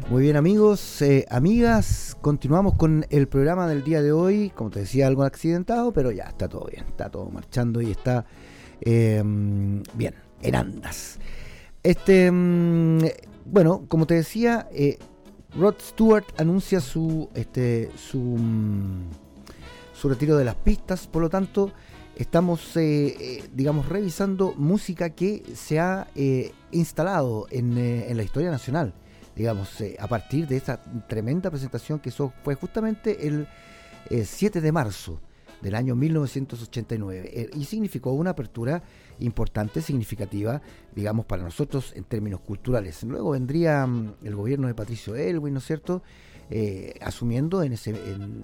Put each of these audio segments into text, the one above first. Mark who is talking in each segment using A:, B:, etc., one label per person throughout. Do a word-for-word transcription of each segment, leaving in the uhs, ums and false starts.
A: Muy bien, amigos, eh, amigas, continuamos con el programa del día de hoy. Como te decía, algo accidentado, pero ya está todo bien, está todo marchando y está eh, bien, en andas. Este, mm, bueno, como te decía, eh, Rod Stewart anuncia su, este, su, mm, su retiro de las pistas. Por lo tanto, estamos, eh, eh, digamos, revisando música que se ha eh, instalado en, eh, en la historia nacional. Digamos, eh, a partir de esta tremenda presentación que eso fue justamente el eh, siete de marzo del año mil novecientos ochenta y nueve, eh, y significó una apertura importante, significativa, digamos, para nosotros en términos culturales. Luego vendría um, el gobierno de Patricio Aylwin, ¿no es cierto?, eh, asumiendo en ese... En, en,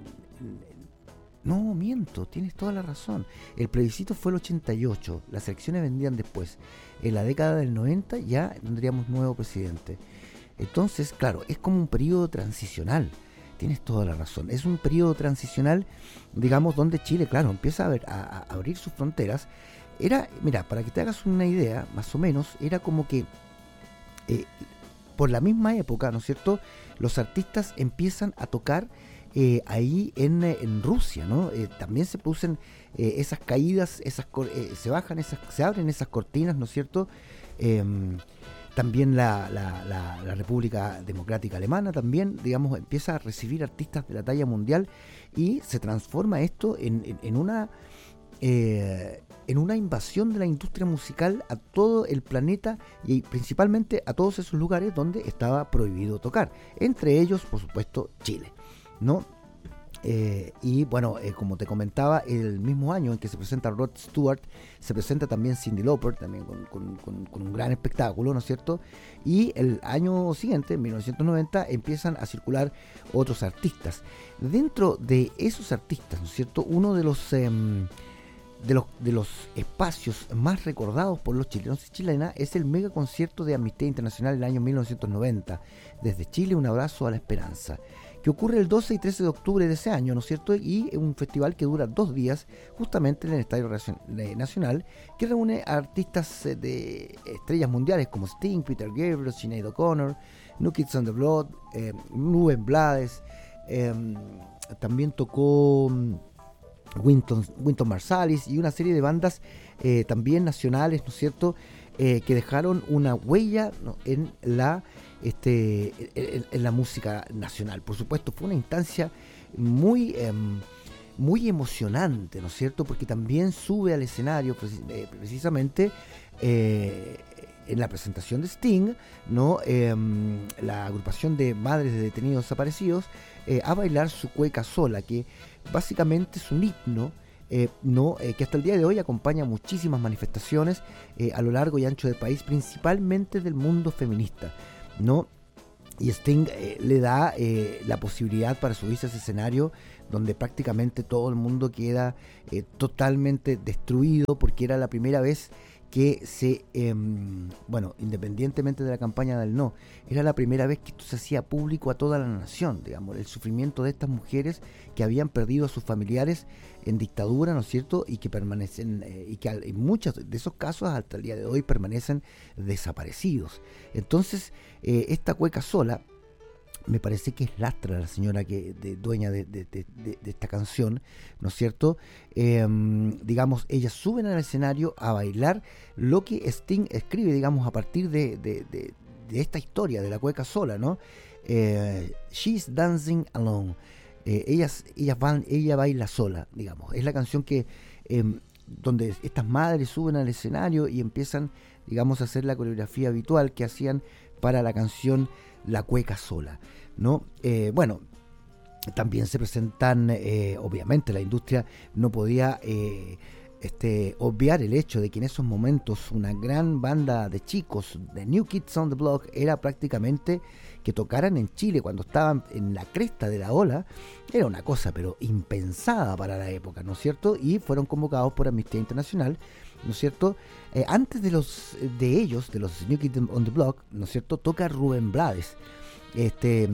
A: en, no, miento, tienes toda la razón. El plebiscito fue el ochenta y ocho, las elecciones vendrían después. En la década del noventa ya tendríamos nuevo presidente. Entonces, claro, es como un periodo transicional. Tienes toda la razón. Es un periodo transicional, digamos, donde Chile, claro, empieza a, ver, a, a abrir sus fronteras. Era, mira, para que te hagas una idea, más o menos, era como que eh, por la misma época, ¿no es cierto?, los artistas empiezan a tocar eh, ahí en, en Rusia, ¿no? Eh, también se producen eh, esas caídas, esas eh, se bajan, esas, se abren esas cortinas, ¿no es cierto?, eh, También la, la, la, la República Democrática Alemana también, digamos, empieza a recibir artistas de la talla mundial y se transforma esto en, en, en una eh, en una invasión de la industria musical a todo el planeta y principalmente a todos esos lugares donde estaba prohibido tocar, entre ellos, por supuesto, Chile, ¿no? Eh, y bueno, eh, como te comentaba, el mismo año en que se presenta Rod Stewart, se presenta también Cyndi Lauper, también con, con, con, con un gran espectáculo, ¿no es cierto? Y el año siguiente, en mil novecientos noventa, empiezan a circular otros artistas. Dentro de esos artistas, ¿no es cierto?, uno de los, eh, de los, de los espacios más recordados por los chilenos y chilenas es el mega concierto de Amnistía Internacional del año mil novecientos noventa. Desde Chile, un abrazo a la esperanza, que ocurre el doce y trece de octubre de ese año, ¿no es cierto? Y es un festival que dura dos días, justamente en el Estadio Nacional, que reúne a artistas de estrellas mundiales como Sting, Peter Gabriel, Sinead O'Connor, New Kids on the Block, eh, Rubén Blades, eh, también tocó Wynton, Wynton Marsalis y una serie de bandas eh, también nacionales, ¿no es cierto?, eh, que dejaron una huella, ¿no?, en la Este, en, en la música nacional. Por supuesto, fue una instancia muy, eh, muy emocionante, ¿no es cierto? Porque también sube al escenario eh, precisamente eh, en la presentación de Sting, ¿no? Eh, la agrupación de madres de detenidos desaparecidos, eh, a bailar su cueca sola, que básicamente es un himno. Eh, no, eh, que hasta el día de hoy acompaña muchísimas manifestaciones eh, a lo largo y ancho del país, principalmente del mundo feminista, ¿no? Y Sting eh, le da eh, la posibilidad para subirse a ese escenario donde prácticamente todo el mundo queda eh, totalmente destruido, porque era la primera vez que se, eh, bueno, independientemente de la campaña del no, era la primera vez que esto se hacía público a toda la nación, digamos, el sufrimiento de estas mujeres que habían perdido a sus familiares en dictadura, ¿no es cierto?, y que permanecen, eh, y que en muchos de esos casos hasta el día de hoy permanecen desaparecidos. Entonces, eh, esta cueca sola, me parece que es Lastra la señora que de, dueña de, de, de, de, de esta canción, ¿no es cierto? Eh, digamos, ellas suben al escenario a bailar lo que Sting escribe, digamos, a partir de, de, de, de esta historia de la cueca sola, ¿no? Eh, She's Dancing Alone. Eh, ellas, ellas van, ella baila sola, digamos. Es la canción que eh, donde estas madres suben al escenario y empiezan, digamos, a hacer la coreografía habitual que hacían para la canción La Cueca Sola, ¿no? Eh, bueno, también se presentan, eh, obviamente la industria no podía eh, este, obviar el hecho de que en esos momentos una gran banda de chicos de New Kids on the Block era prácticamente que tocaran en Chile cuando estaban en la cresta de la ola, era una cosa pero impensada para la época, ¿no es cierto? Y fueron convocados por Amnistía Internacional, ¿no es cierto? Eh, antes de los de ellos, de los New Kids on the Block, ¿no es cierto?, toca Rubén Blades, este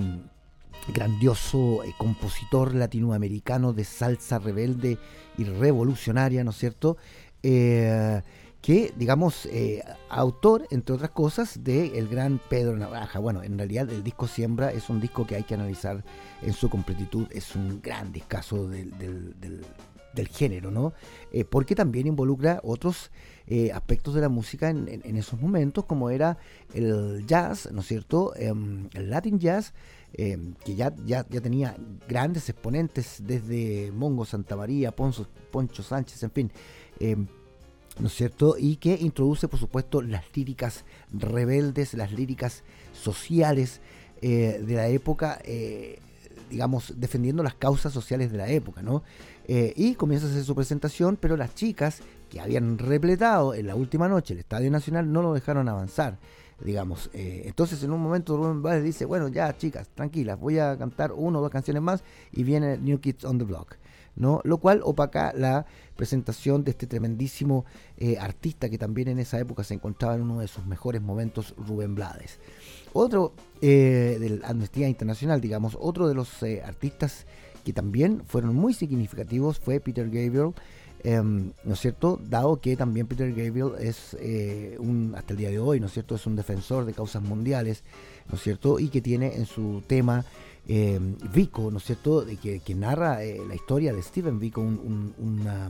A: grandioso eh, compositor latinoamericano de salsa rebelde y revolucionaria, ¿no es cierto?, eh, que, digamos, eh, autor, entre otras cosas, de el gran Pedro Navaja. Bueno, en realidad el disco Siembra es un disco que hay que analizar en su completitud, es un gran discazo del, del, del, del género, ¿no? Eh, porque también involucra otros eh, aspectos de la música en, en, en esos momentos, como era el jazz, ¿no es cierto? Eh, el Latin jazz, eh, que ya, ya, ya tenía grandes exponentes desde Mongo Santamaría, Ponzo, Poncho Sánchez, en fin, eh, ¿no es cierto? Y que introduce, por supuesto, las líricas rebeldes, las líricas sociales eh, de la época, eh, digamos, defendiendo las causas sociales de la época, ¿no? Eh, y comienza a hacer su presentación, pero las chicas que habían repletado en la última noche el Estadio Nacional no lo dejaron avanzar, digamos. Eh, entonces, en un momento, Rubén Blades dice, bueno, ya, chicas, tranquilas, voy a cantar una o dos canciones más, y viene New Kids on the Block, ¿no? Lo cual opaca la presentación de este tremendísimo eh, artista que también en esa época se encontraba en uno de sus mejores momentos, Rubén Blades. Otro eh, del Amnistía Internacional, digamos, otro de los eh, artistas que también fueron muy significativos fue Peter Gabriel, eh, ¿no es cierto? Dado que también Peter Gabriel es eh, un, hasta el día de hoy, ¿no es cierto?, es un defensor de causas mundiales, ¿no es cierto?, y que tiene en su tema eh, Biko, ¿no es cierto?, de que, que narra eh, la historia de Stephen Biko, un, un, una,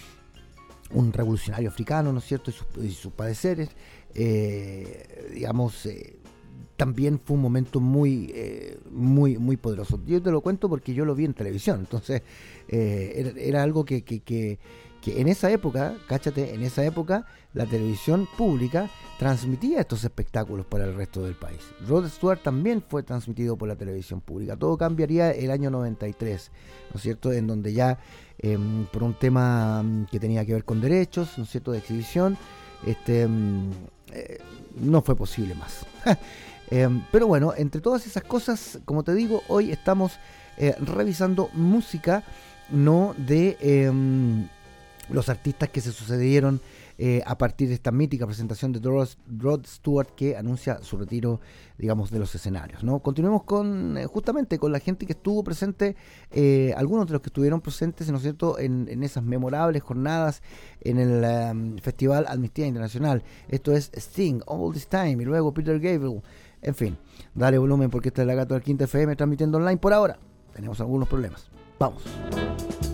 A: un revolucionario africano, ¿no es cierto?, y sus, y sus padeceres, eh, digamos, eh, también fue un momento muy, eh, muy, muy poderoso. Yo te lo cuento porque yo lo vi en televisión, entonces eh, era, era algo que, que, que, que en esa época, cáchate, en esa época la televisión pública transmitía estos espectáculos para el resto del país. Rod Stewart también fue transmitido por la televisión pública. Todo cambiaría el año noventa y tres, ¿no es cierto?, en donde ya eh, por un tema que tenía que ver con derechos, ¿no es cierto?, de exhibición, este, eh, no fue posible más. Eh, pero bueno, entre todas esas cosas, como te digo, hoy estamos eh, revisando música, no de eh, los artistas que se sucedieron eh, a partir de esta mítica presentación de Rod Stewart, que anuncia su retiro, digamos, de los escenarios, ¿no? Continuemos con eh, justamente con la gente que estuvo presente, eh, algunos de los que estuvieron presentes, ¿no es cierto?, en, en esas memorables jornadas en el um, Festival Amnistía Internacional. Esto es Sting, All This Time, y luego Peter Gabriel. En fin, dale volumen porque esta es la Gato del Quinta F M transmitiendo online por ahora. Tenemos algunos problemas. Vamos.